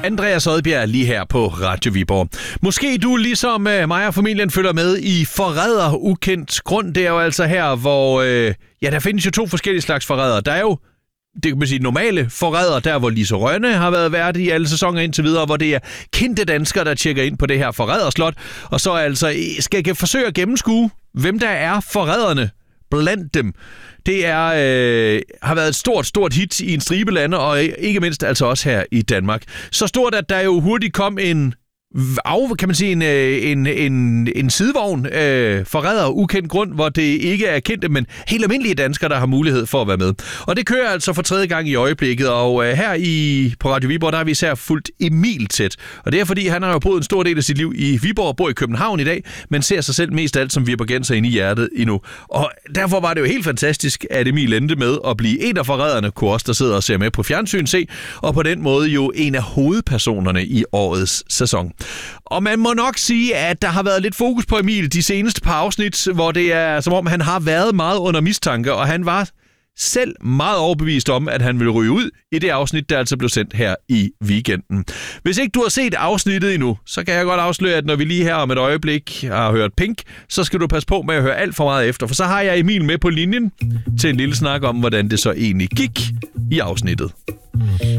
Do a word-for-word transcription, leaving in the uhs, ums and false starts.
Andreas Odbjerg lige her på Radio Viborg. Måske du ligesom mig og familien følger med i Forræder ukendt grund. Det er jo altså her, hvor øh, ja, der findes jo to forskellige slags forræder. Der er jo det kan man sige normale forræder, der hvor Lise Rønne har været vært i alle sæsoner indtil videre, hvor det er kendte danskere, der tjekker ind på det her forræderslot. Og så altså skal jeg forsøge at gennemskue, hvem der er forræderne blandt dem. Det er, øh, har været et stort, stort hit i en stribe lande, og ikke mindst altså også her i Danmark. Så stort, at der jo hurtigt kom en af, kan man sige, en, en, en, en sidevogn, øh, forræder ukendt grund, hvor det ikke er kendte, men helt almindelige danskere, der har mulighed for at være med. Og det kører altså for tredje gang i øjeblikket, og øh, her i, på Radio Viborg, der har vi især fulgt Emil tæt. Og det er, fordi han har jo boet en stor del af sit liv i Viborg og bor i København i dag, men ser sig selv mest af alt som viborgenser inde i hjertet endnu. Og derfor var det jo helt fantastisk, at Emil endte med at blive en af forræderne, kunne også der sidder og ser med på fjernsyn se, og på den måde jo en af hovedpersonerne i årets sæson. Og man må nok sige, at der har været lidt fokus på Emil de seneste par afsnit, hvor det er som om, han har været meget under mistanke, og han var selv meget overbevist om, at han ville ryge ud i det afsnit, der altså blev sendt her i weekenden. Hvis ikke du har set afsnittet endnu, så kan jeg godt afsløre, at når vi lige her om et øjeblik har hørt Pink, så skal du passe på med at høre alt for meget efter, for så har jeg Emil med på linjen til en lille snak om, hvordan det så egentlig gik i afsnittet.